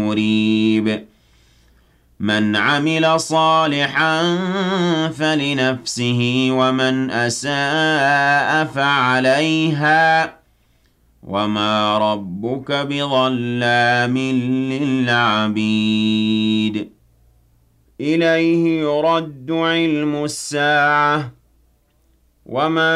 مُرِيبٍ مَنْ عَمِلَ صَالِحًا فَلِنَفْسِهِ وَمَنْ أَسَاءَ فَعَلَيْهَا وَمَا رَبُّكَ بِظَلَّامٍ لِّلْعَبِيدِ إِلَيْهِ يُرَدُّ عِلْمُ السَّاعَةِ وَمَا